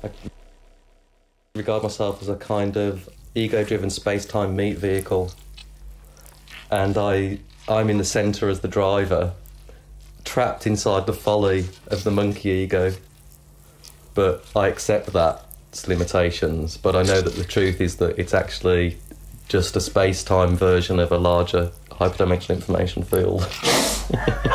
regard myself as a kind of ego-driven space-time meat vehicle, and I'm in the centre as the driver, trapped inside the folly of the monkey ego. But I accept that its limitations, but I know that the truth is that it's actually just a space-time version of a larger hyperdimensional information field.